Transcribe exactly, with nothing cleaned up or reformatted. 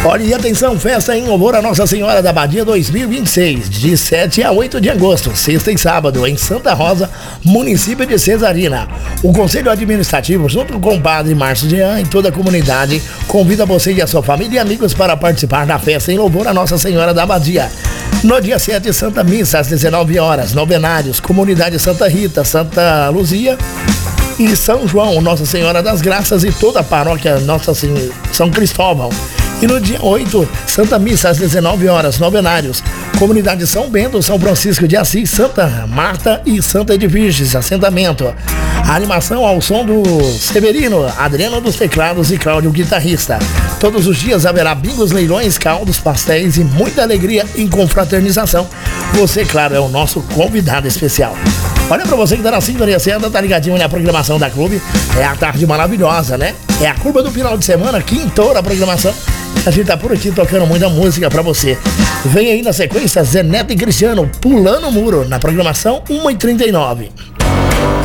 Olha, e atenção, festa em louvor a Nossa Senhora da Abadia dois mil e vinte e seis, de sete a oito de agosto, sexta e sábado, em Santa Rosa, município de Cesarina. O Conselho Administrativo, junto com o Padre Márcio Jean e toda a comunidade, convida você e a sua família e amigos para participar da festa em louvor a Nossa Senhora da Abadia. No dia sete, Santa Missa, às dezenove horas, novenários, Comunidade Santa Rita, Santa Luzia e São João, Nossa Senhora das Graças e toda a paróquia Nossa Senhora, São Cristóvão. E no dia oito, Santa Missa, às dezenove horas, novenários, Comunidade São Bento, São Francisco de Assis, Santa Marta e Santa Edviges, assentamento. A animação ao som do Severino, Adriano dos teclados e Cláudio, guitarrista. Todos os dias haverá bingos, leilões, caldos, pastéis e muita alegria em confraternização. Você, claro, é o nosso convidado especial. Olha pra você que tá na sintonia, você anda, tá ligadinho na programação da Clube. É a tarde maravilhosa, né? É a curva do final de semana, quintou a programação. A gente tá por aqui tocando muita música pra você. Vem aí na sequência Zé Neto e Cristiano, Pulando o Muro, na programação uma e trinta e nove.